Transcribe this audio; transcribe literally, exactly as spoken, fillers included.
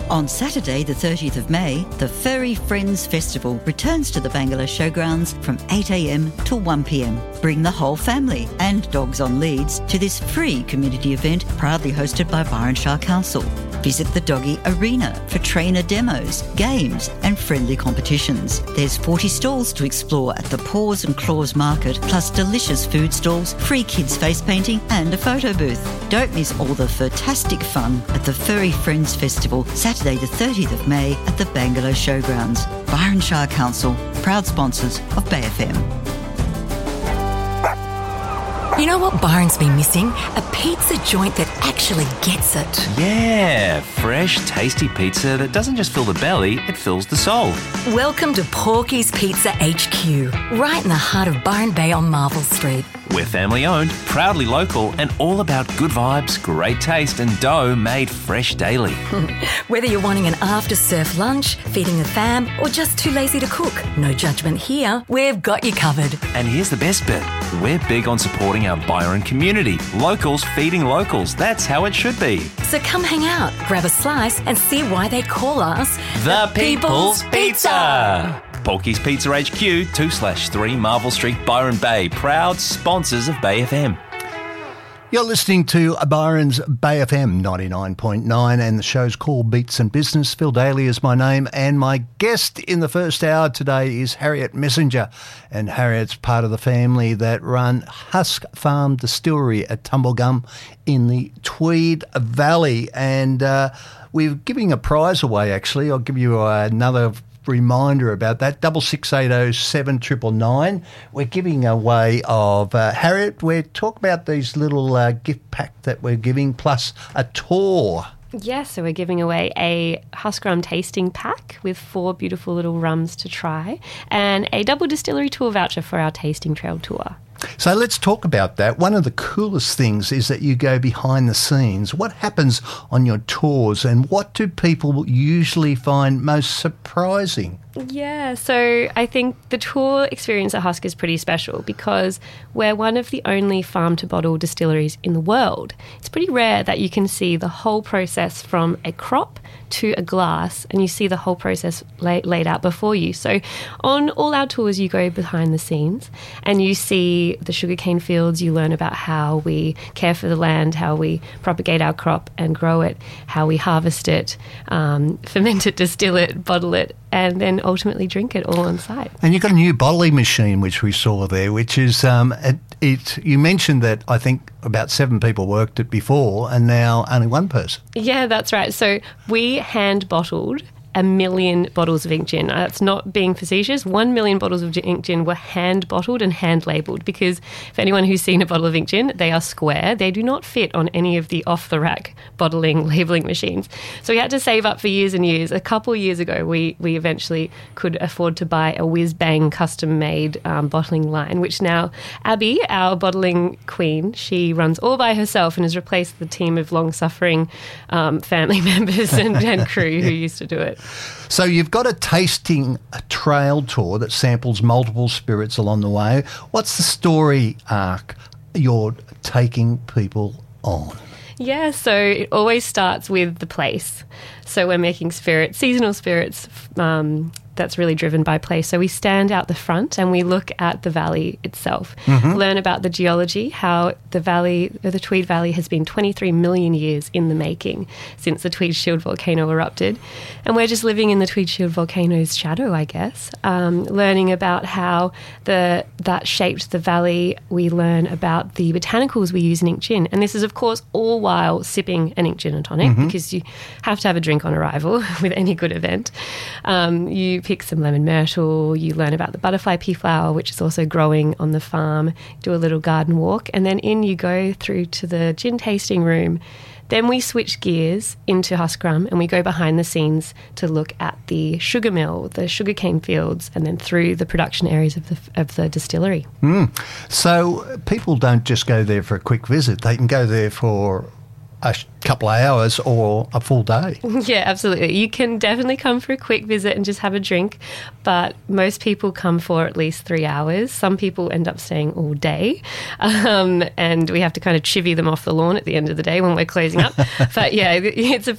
On Saturday, the thirtieth of May, the Furry Friends Festival returns to the Bangalow Showgrounds from eight a m till one p m. Bring the whole family and dogs on leads to this free community event proudly hosted by Byron Shire Council. Visit the Doggy Arena for trainer demos, games and friendly competitions. There's forty stalls to explore at the Paws and Claws Market, plus delicious food stalls, free kids face painting and a photo booth. Don't miss all the fantastic fun at the Furry Friends Festival, Saturday the thirtieth of May at the Bangalow Showgrounds. Byron Shire Council, proud sponsors of Bay F M. You know what Byron's been missing? A pizza joint that actually gets it. Yeah, fresh, tasty pizza that doesn't just fill the belly, it fills the soul. Welcome to Porky's Pizza H Q, right in the heart of Byron Bay on Marvel Street. We're family owned, proudly local, and all about good vibes, great taste, and dough made fresh daily. Whether you're wanting an after-surf lunch, feeding the fam, or just too lazy to cook, no judgment here. We've got you covered. And here's the best bit. We're big on supporting our Byron community. Locals feeding locals. That's how it should be. So come hang out, grab a slice, and see why they call us The, the People's, People's Pizza. Pizza. Porky's Pizza H Q, two slash three Marvel Street, Byron Bay. Proud sponsors of Bay F M. You're listening to Byron's Bay F M ninety-nine point nine, and the show's called Beats and Business. Phil Daly is my name, and my guest in the first hour today is Harriet Messenger. And Harriet's part of the family that run Husk Farm Distillery at Tumblegum in the Tweed Valley. And uh, we're giving a prize away, actually. I'll give you uh, another reminder about that. Double six eight oh seven triple nine. We're giving away of uh, Harriet. We're talking about these little uh, gift pack that we're giving, plus a tour. Yes, so we're giving away a Husk Rum tasting pack with four beautiful little rums to try, and a double distillery tour voucher for our tasting trail tour. So let's talk about that. One of the coolest things is that you go behind the scenes. What happens on your tours, and what do people usually find most surprising? Yeah, so I think the tour experience at Husk is pretty special because we're one of the only farm-to-bottle distilleries in the world. It's pretty rare that you can see the whole process from a crop to a glass, and you see the whole process lay, laid out before you. So on all our tours, you go behind the scenes and you see the sugarcane fields. You learn about how we care for the land, how we propagate our crop and grow it, how we harvest it, um, ferment it, distill it, bottle it, and then ultimately drink it all on site. And you've got a new bottling machine, which we saw there, which is, um, it, it, you mentioned that I think about seven people worked it before, and now only one person. Yeah, that's right. So we hand bottled a million bottles of ink gin. That's not being facetious. One million bottles of ink gin were hand bottled and hand labelled, because for anyone who's seen a bottle of ink gin, they are square. They do not fit on any of the off-the-rack bottling, labelling machines. So we had to save up for years and years. A couple of years ago, we we eventually could afford to buy a whiz-bang custom-made um, bottling line, which now Abby, our bottling queen, she runs all by herself and has replaced the team of long-suffering um, family members and, and crew who used to do it. So you've got a tasting a trail tour that samples multiple spirits along the way. What's the story arc you're taking people on? Yeah, so it always starts with the place. So we're making spirits, seasonal spirits, um, that's really driven by place. So we stand out the front and we look at the valley itself, mm-hmm. learn about the geology, how the valley, the Tweed Valley has been twenty-three million years in the making since the Tweed Shield volcano erupted. And we're just living in the Tweed Shield volcano's shadow, I guess, um, learning about how the that shaped the valley. We learn about the botanicals we use in ink gin. And this is, of course, all while sipping an ink gin and tonic, mm-hmm. because you have to have a drink on arrival with any good event. Um, you pick some lemon myrtle, you learn about the butterfly pea flower, which is also growing on the farm, do a little garden walk, and then in you go through to the gin tasting room. Then we switch gears into Husk Rum and we go behind the scenes to look at the sugar mill, the sugarcane fields, and then through the production areas of the of the distillery. Mm. So people don't just go there for a quick visit, they can go there for a couple of hours or a full day. Yeah, absolutely. You can definitely come for a quick visit and just have a drink, but most people come for at least three hours. Some people end up staying all day, um, and we have to kind of chivvy them off the lawn at the end of the day when we're closing up. But yeah, it's a